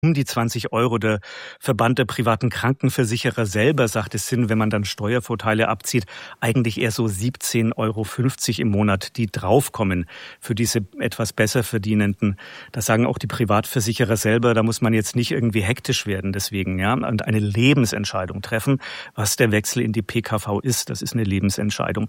um die 20 Euro. Der Verband der privaten Krankenversicherer selber sagt, es sind, wenn man dann Steuervorteile abzieht, eigentlich eher so 17,50 Euro im Monat, die draufkommen für diese etwas besser Verdienenden. Das sagen auch die Privatversicherer selber, da muss man jetzt nicht irgendwie hektisch werden deswegen, ja, und eine Lebensentscheidung treffen, was der Wechsel in die PKV ist. Das ist eine Lebensentscheidung.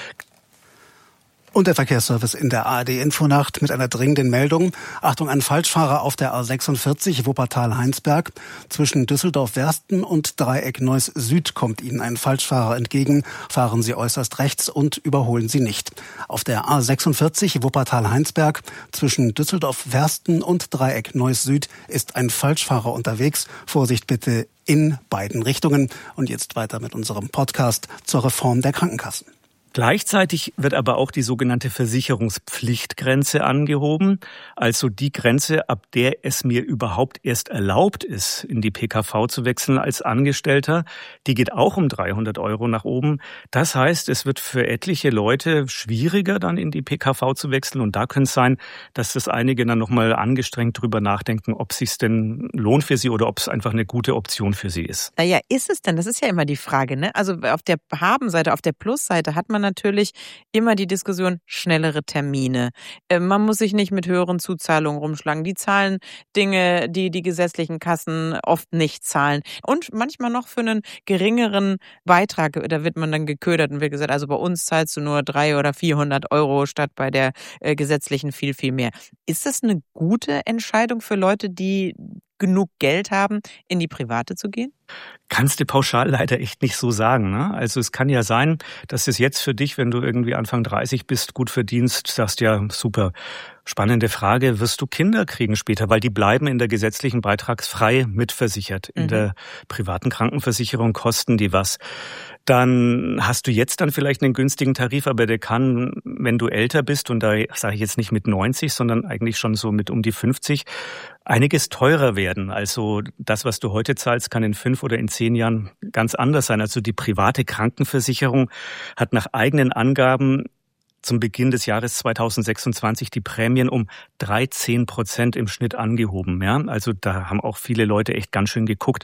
Und der Verkehrsservice in der ARD-Infonacht mit einer dringenden Meldung. Achtung, ein Falschfahrer auf der A46 Wuppertal-Heinsberg. Zwischen Düsseldorf-Wersten und Dreieck Neuss Süd kommt Ihnen ein Falschfahrer entgegen. Fahren Sie äußerst rechts und überholen Sie nicht. Auf der A46 Wuppertal-Heinsberg zwischen Düsseldorf-Wersten und Dreieck Neuss Süd ist ein Falschfahrer unterwegs. Vorsicht bitte in beiden Richtungen. Und jetzt weiter mit unserem Podcast zur Reform der Krankenkassen. Gleichzeitig wird aber auch die sogenannte Versicherungspflichtgrenze angehoben, also die Grenze, ab der es mir überhaupt erst erlaubt ist, in die PKV zu wechseln als Angestellter. Die geht auch um 300 Euro nach oben. Das heißt, es wird für etliche Leute schwieriger, dann in die PKV zu wechseln. Und da könnte es sein, dass das einige dann nochmal angestrengt drüber nachdenken, ob es sich denn lohnt für sie oder ob es einfach eine gute Option für sie ist. Naja, ist es denn? Das ist ja immer die Frage, ne? Also auf der Habenseite, auf der Plusseite hat man natürlich immer die Diskussion, schnellere Termine. Man muss sich nicht mit höheren Zuzahlungen rumschlagen. Die zahlen Dinge, die die gesetzlichen Kassen oft nicht zahlen. Und manchmal noch für einen geringeren Beitrag, da wird man dann geködert und wird gesagt, also bei uns zahlst du nur 300 oder 400 Euro statt bei der gesetzlichen viel, viel mehr. Ist das eine gute Entscheidung für Leute, die genug Geld haben, in die Private zu gehen? Kannst du pauschal leider echt nicht so sagen, ne? Also es kann ja sein, dass es jetzt für dich, wenn du irgendwie Anfang 30 bist, gut verdienst, sagst ja, super. Spannende Frage, wirst du Kinder kriegen später? Weil die bleiben in der gesetzlichen beitragsfrei mitversichert. In der privaten Krankenversicherung kosten die was. Dann hast du jetzt dann vielleicht einen günstigen Tarif, aber der kann, wenn du älter bist, und da sage ich jetzt nicht mit 90, sondern eigentlich schon so mit um die 50, einiges teurer werden. Also das, was du heute zahlst, kann in 5 oder in 10 Jahren ganz anders sein. Also die private Krankenversicherung hat nach eigenen Angaben zum Beginn des Jahres 2026 die Prämien um 13% im Schnitt angehoben. Ja? Also da haben auch viele Leute echt ganz schön geguckt.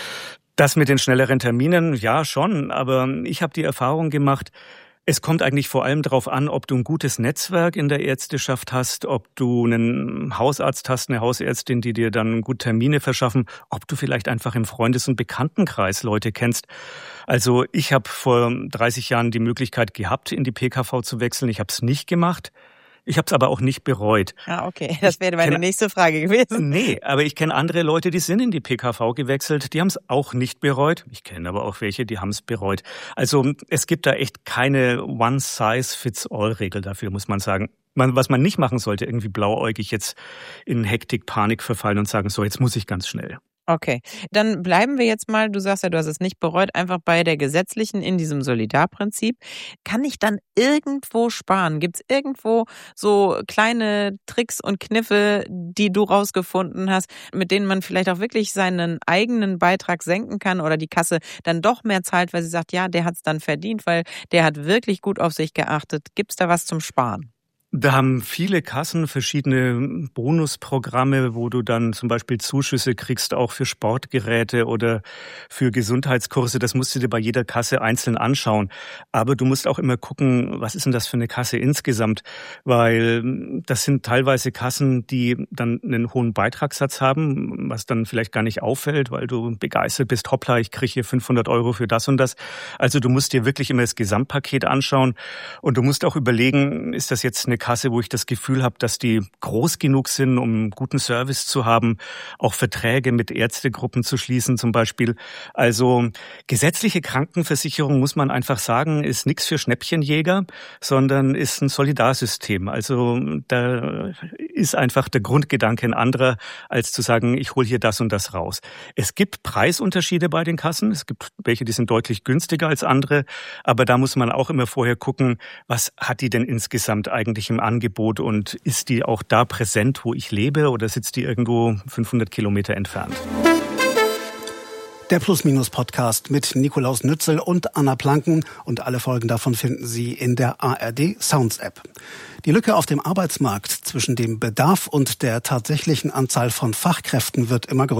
Das mit den schnelleren Terminen, ja schon, aber ich habe die Erfahrung gemacht, es kommt eigentlich vor allem darauf an, ob du ein gutes Netzwerk in der Ärzteschaft hast, ob du einen Hausarzt hast, eine Hausärztin, die dir dann gut Termine verschaffen, ob du vielleicht einfach im Freundes- und Bekanntenkreis Leute kennst. Also ich habe vor 30 Jahren die Möglichkeit gehabt, in die PKV zu wechseln. Ich habe es nicht gemacht. Ich habe es aber auch nicht bereut. Ah, okay. Das wäre meine nächste Frage gewesen. Nee, aber ich kenne andere Leute, die sind in die PKV gewechselt. Die haben es auch nicht bereut. Ich kenne aber auch welche, die haben es bereut. Also es gibt da echt keine One-Size-Fits-All-Regel dafür, muss man sagen. Was man nicht machen sollte, irgendwie blauäugig jetzt in Hektik, Panik verfallen und sagen, so, jetzt muss ich ganz schnell. Okay, dann bleiben wir jetzt mal, du sagst ja, du hast es nicht bereut, einfach bei der gesetzlichen, in diesem Solidarprinzip. Kann ich dann irgendwo sparen? Gibt es irgendwo so kleine Tricks und Kniffe, die du rausgefunden hast, mit denen man vielleicht auch wirklich seinen eigenen Beitrag senken kann oder die Kasse dann doch mehr zahlt, weil sie sagt, ja, der hat es dann verdient, weil der hat wirklich gut auf sich geachtet. Gibt es da was zum Sparen? Da haben viele Kassen verschiedene Bonusprogramme, wo du dann zum Beispiel Zuschüsse kriegst, auch für Sportgeräte oder für Gesundheitskurse. Das musst du dir bei jeder Kasse einzeln anschauen. Aber du musst auch immer gucken, was ist denn das für eine Kasse insgesamt? Weil das sind teilweise Kassen, die dann einen hohen Beitragssatz haben, was dann vielleicht gar nicht auffällt, weil du begeistert bist. Hoppla, ich kriege hier 500 Euro für das und das. Also du musst dir wirklich immer das Gesamtpaket anschauen. Und du musst auch überlegen, ist das jetzt eine Kasse, wo ich das Gefühl habe, dass die groß genug sind, um guten Service zu haben, auch Verträge mit Ärztegruppen zu schließen zum Beispiel. Also gesetzliche Krankenversicherung, muss man einfach sagen, ist nichts für Schnäppchenjäger, sondern ist ein Solidarsystem. Also da ist einfach der Grundgedanke ein anderer, als zu sagen, ich hole hier das und das raus. Es gibt Preisunterschiede bei den Kassen. Es gibt welche, die sind deutlich günstiger als andere. Aber da muss man auch immer vorher gucken, was hat die denn insgesamt eigentlich im Angebot und ist die auch da präsent, wo ich lebe, oder sitzt die irgendwo 500 Kilometer entfernt? Der Plus-Minus-Podcast mit Nikolaus Nützel und Anna Planken, und alle Folgen davon finden Sie in der ARD Sounds App. Die Lücke auf dem Arbeitsmarkt zwischen dem Bedarf und der tatsächlichen Anzahl von Fachkräften wird immer größer.